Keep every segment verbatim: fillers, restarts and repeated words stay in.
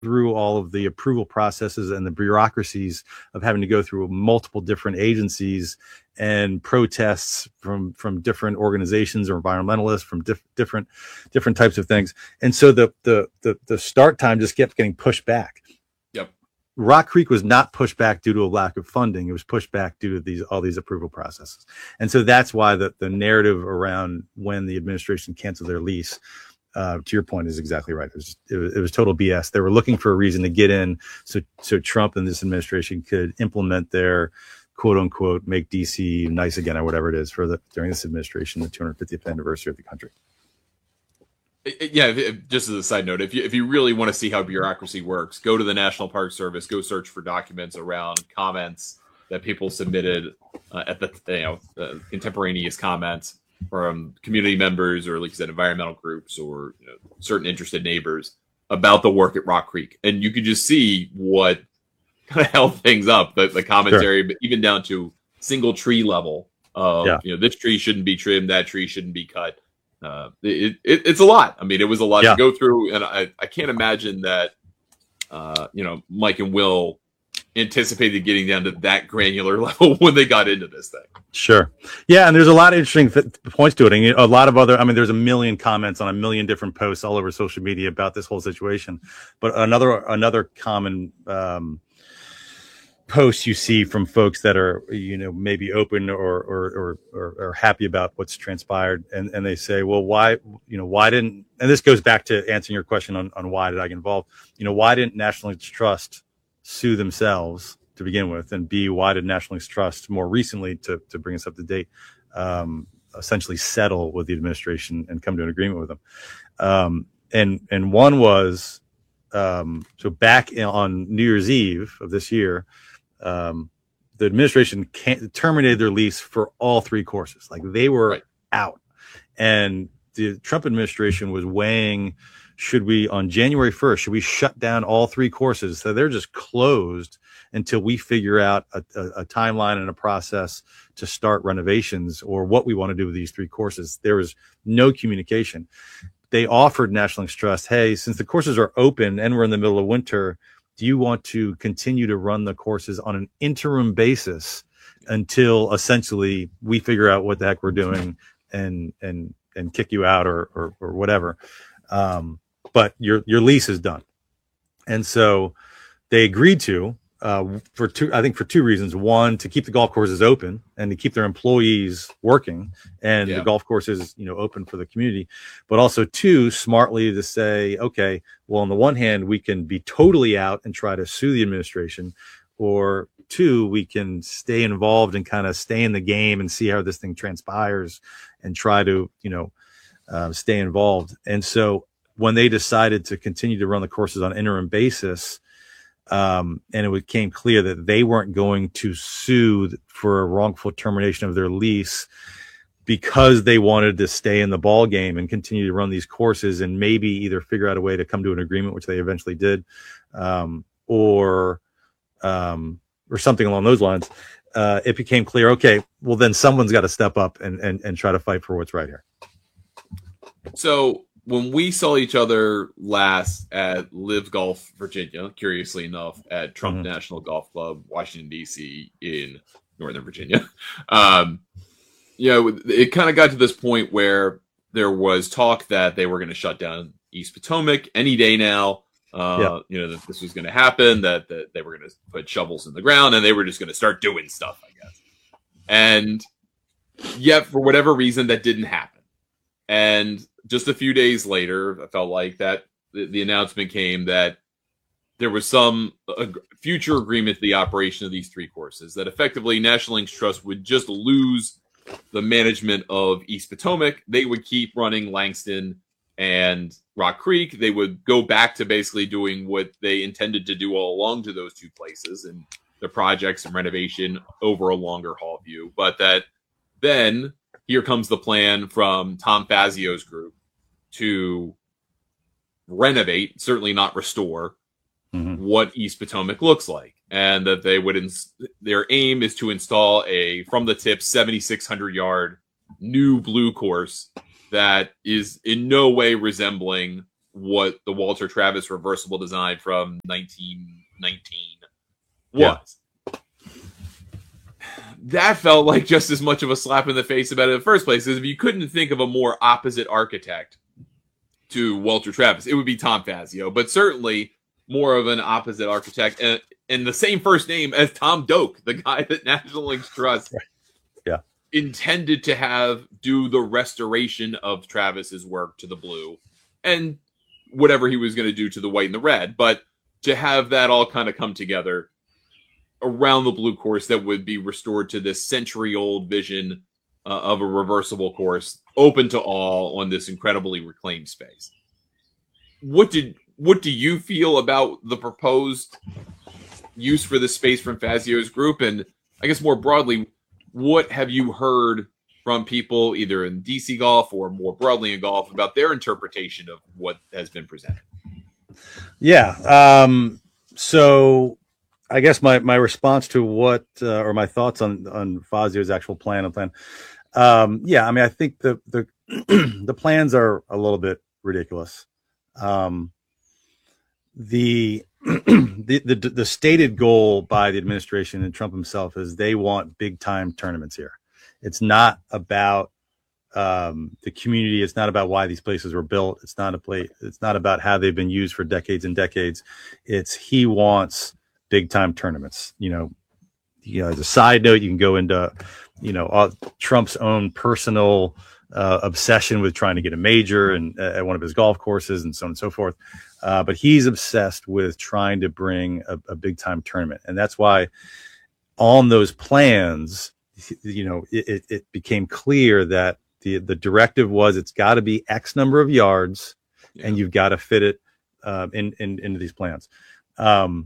through all of the approval processes and the bureaucracies of having to go through multiple different agencies and protests from from different organizations or environmentalists from diff, different different types of things. And so the, the the the start time just kept getting pushed back. Yep. Rock Creek was not pushed back due to a lack of funding. It was pushed back due to these all these approval processes. And so that's why the the narrative around when the administration canceled their lease, Uh, to your point, is exactly right. It was, it was, it was total B S. They were looking for a reason to get in so, so Trump and this administration could implement their quote unquote, make D C nice again or whatever it is for the, during this administration, the two hundred fiftieth anniversary of the country. Yeah, just as a side note, if you, if you really want to see how bureaucracy works, go to the National Park Service, go search for documents around comments that people submitted uh, at the, you know, uh, contemporaneous comments from community members or, like you said, environmental groups or, you know, certain interested neighbors about the work at Rock Creek. And you could just see what kind of held things up, the, the commentary, sure. But even down to single tree level of, yeah. you know, this tree shouldn't be trimmed, that tree shouldn't be cut. Uh, it, it, it's a lot. I mean, it was a lot yeah. to go through. And I, I can't imagine that, uh, you know, Mike and Will anticipated getting down to that granular level when they got into this thing. Sure. Yeah. And there's a lot of interesting f- points to it. And a lot of other, I mean, there's a million comments on a million different posts all over social media about this whole situation. But another, another common, um, posts you see from folks that are, you know, maybe open or, or, or, or, or happy about what's transpired. And, and they say, well, why, you know, why didn't, and this goes back to answering your question on, on why did I get involved? You know, why didn't National Trust sue themselves to begin with, and B, why did National Trust more recently, to to bring us up to date, um, essentially settle with the administration and come to an agreement with them? Um, and and one was um, so back in, on New Year's Eve of this year, um, the administration can't, terminated their lease for all three courses. Like they were right. out, and the Trump administration was weighing, should we, on January first, should we shut down all three courses? So they're just closed until we figure out a, a, a timeline and a process to start renovations or what we want to do with these three courses. There was no communication. They offered National Trust, hey, since the courses are open and we're in the middle of winter, do you want to continue to run the courses on an interim basis until essentially we figure out what the heck we're doing and and and kick you out or or, or whatever? Um, but your your lease is done. And so they agreed to, uh, for two, I think for two reasons. One, to keep the golf courses open and to keep their employees working, and yeah. the golf courses, you know, open for the community. But also two, smartly to say, okay, well, on the one hand, we can be totally out and try to sue the administration, or two, we can stay involved and kind of stay in the game and see how this thing transpires and try to, you know, uh, stay involved. And so when they decided to continue to run the courses on an interim basis, um, and it became clear that they weren't going to sue for a wrongful termination of their lease because they wanted to stay in the ball game and continue to run these courses and maybe either figure out a way to come to an agreement, which they eventually did, um, or um, or something along those lines. Uh, it became clear, okay, well then someone's got to step up and, and and try to fight for what's right here. So when we saw each other last at Live Golf Virginia, curiously enough, at Trump mm-hmm. National Golf Club, Washington, D C in Northern Virginia, um, you know, it kind of got to this point where there was talk that they were going to shut down East Potomac any day now. Uh, yeah. You know, that this was going to happen, that, that they were going to put shovels in the ground and they were just going to start doing stuff, I guess. And yet, for whatever reason, that didn't happen. And just a few days later, I felt like that the, the announcement came that there was some uh, future agreement to the operation of these three courses, that effectively National Links Trust would just lose the management of East Potomac. They would keep running Langston and Rock Creek. They would go back to basically doing what they intended to do all along to those two places and the projects and renovation over a longer haul view. But that then here comes the plan from Tom Fazio's group to renovate, certainly not restore, mm-hmm. what East Potomac looks like. And that they would, ins- their aim is to install a from the tip seventy-six hundred yard new blue course that is in no way resembling what the Walter Travis reversible design from nineteen nineteen Yeah. was. That felt like just as much of a slap in the face about it in the first place, as if you couldn't think of a more opposite architect to Walter Travis, it would be Tom Fazio, but certainly more of an opposite architect, and, and the same first name as Tom Doak, the guy that National Links Trust Right. Yeah. intended to have do the restoration of Travis's work to the blue and whatever he was going to do to the white and the red, but to have that all kind of come together around the blue course that would be restored to this century-old vision uh, of a reversible course open to all on this incredibly reclaimed space. What did what do you feel about the proposed use for this space from Fazio's group? And I guess more broadly, what have you heard from people either in D C golf or more broadly in golf about their interpretation of what has been presented? Yeah. Um, so I guess my, my response to what, uh, or my thoughts on, on Fazio's actual plan and plan. Um, yeah, I mean, I think the, the, the plans are a little bit ridiculous. Um, the, the, the, the stated goal by the administration and Trump himself is they want big time tournaments here. It's not about, um, the community. It's not about why these places were built. It's not a place. It's not about how they've been used for decades and decades. It's he wants big time tournaments. You know, you know, as a side note, you can go into, you know, uh, Trump's own personal uh, obsession with trying to get a major and uh, at one of his golf courses and so on and so forth. Uh, but he's obsessed with trying to bring a, a big time tournament. And that's why on those plans, you know, it, it, it became clear that the, the directive was it's got to be X number of yards yeah. and you've got to fit it uh, in, in, into these plans. Um,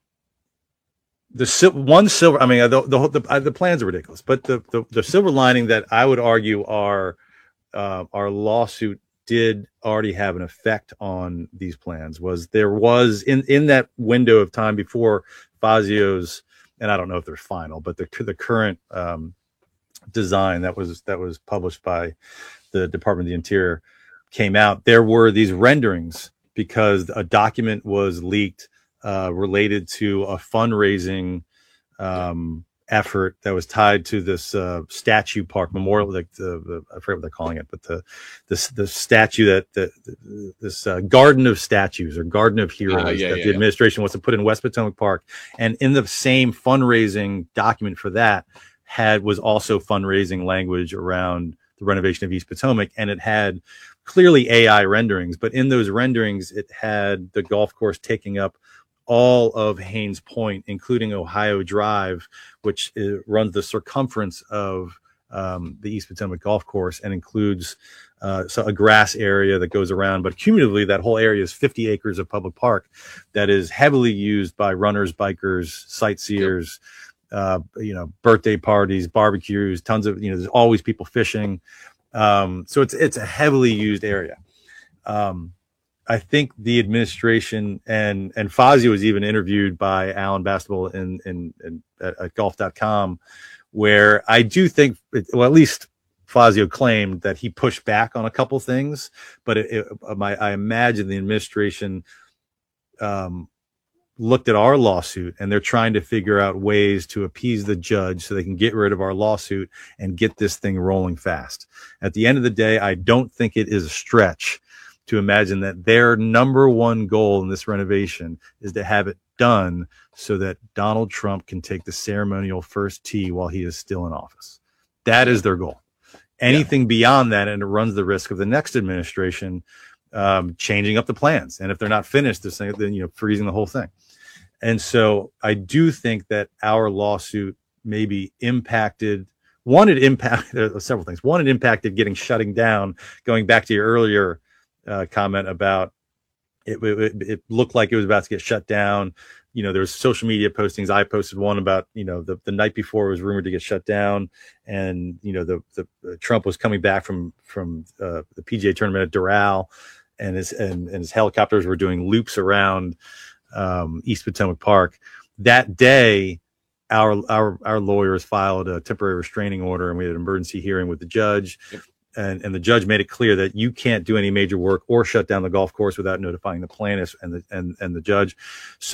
The one silver, I mean, the the, the, the plans are ridiculous, but the, the, the silver lining that I would argue our, uh, our lawsuit did already have an effect on these plans was there was in, in that window of time before Fazio's, and I don't know if they're final, but the, the current, um, design that was, that was published by the Department of the Interior came out. There were these renderings because a document was leaked Uh, related to a fundraising um, effort that was tied to this uh, statue park memorial, like the, the I forget what they're calling it, but the this the statue that the, the this uh, garden of statues or garden of heroes uh, yeah, that yeah, the yeah. administration wants to put in West Potomac Park, and in the same fundraising document for that had was also fundraising language around the renovation of East Potomac, and it had clearly A I renderings, but in those renderings it had the golf course taking up all of Haynes Point, including Ohio Drive, which is, runs the circumference of um, the East Potomac Golf Course and includes uh, so a grass area that goes around. But cumulatively, that whole area is fifty acres of public park that is heavily used by runners, bikers, sightseers, yep. uh, you know, birthday parties, barbecues, tons of, you know, there's always people fishing. Um, so it's it's a heavily used area. Um, I think the administration and, and Fazio was even interviewed by Alan Bastable in, in, in at, at golf dot com, where I do think, it, well, at least Fazio claimed that he pushed back on a couple things, but it, it, my, I imagine the administration um, looked at our lawsuit and they're trying to figure out ways to appease the judge so they can get rid of our lawsuit and get this thing rolling fast. At the end of the day, I don't think it is a stretch to imagine that their number one goal in this renovation is to have it done so that Donald Trump can take the ceremonial first tee while he is still in office. That is their goal. Anything yeah. beyond that, and it runs the risk of the next administration um, changing up the plans. And if they're not finished, they're saying, then, you know, freezing the whole thing. And so I do think that our lawsuit maybe impacted, one, it impacted several things. One, it impacted getting shutting down, going back to your earlier Uh, comment about it, it, it looked like it was about to get shut down. You know, there was social media postings. I posted one about, you know, the, the night before it was rumored to get shut down. And, you know, the, the uh, Trump was coming back from, from uh, the P G A tournament at Doral, and his, and, and his helicopters were doing loops around um, East Potomac Park. That day, our, our, our lawyers filed a temporary restraining order and we had an emergency hearing with the judge. Yep. and, and the judge made it clear that you can't do any major work or shut down the golf course without notifying the plaintiffs and the and, and the judge. So